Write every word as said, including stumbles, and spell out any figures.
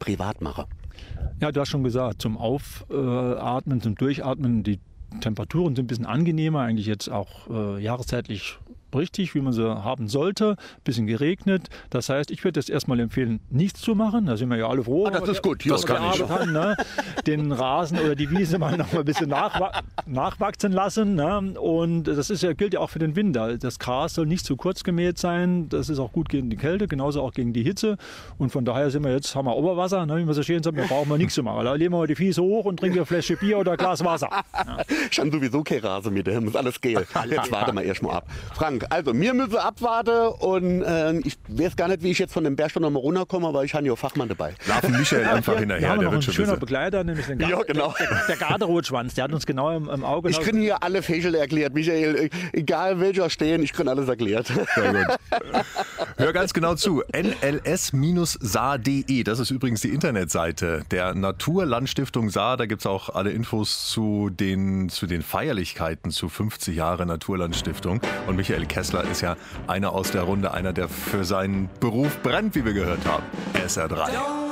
privat mache? Ja, du hast schon gesagt, zum Aufatmen, zum Durchatmen, die Temperaturen sind ein bisschen angenehmer, eigentlich jetzt auch äh, jahreszeitlich richtig, wie man sie haben sollte. Ein bisschen geregnet. Das heißt, ich würde jetzt erstmal empfehlen, nichts zu machen. Da sind wir ja alle froh. Ah, das ist gut. Das kann ich. Kann, ne? Den Rasen oder die Wiese mal noch mal ein bisschen nachwa nachwachsen lassen. Ne? Und das ist ja, gilt ja auch für den Winter. Das Gras soll nicht zu kurz gemäht sein. Das ist auch gut gegen die Kälte, genauso auch gegen die Hitze. Und von daher sind wir jetzt, haben wir Oberwasser, ne? Wie man so schön sagt, wir brauchen wir nichts zu machen. Da legen wir mal die Füße hoch und trinken eine Flasche Bier oder ein Glas Wasser. Ja. Schon sowieso kein Rasen mit, das muss alles gel. Jetzt warte mal erst mal ab. Frank, also mir müssen abwarten und äh, ich weiß gar nicht, wie ich jetzt von dem Bergstein noch mal runterkomme, aber ich habe ja auch Fachmann dabei. Laufen Michael einfach Wir hinterher, haben der noch wird einen schon schöner wissen. Begleiter, nämlich den Gar Ja, genau. der, der Garderotschwanz. Der hat uns genau im, im Auge. Ich kriege hier alle Fächel erklärt, Michael. Egal welcher stehen, ich kriege alles erklärt. Sehr gut. Hör ganz genau zu. N L S Saar punkt de. Das ist übrigens die Internetseite der Naturlandstiftung Saar. Da gibt es auch alle Infos zu den, zu den Feierlichkeiten zu fünfzig Jahre Naturlandstiftung. Und Michael Kessler ist ja einer aus der Runde, einer, der für seinen Beruf brennt, wie wir gehört haben. S R drei.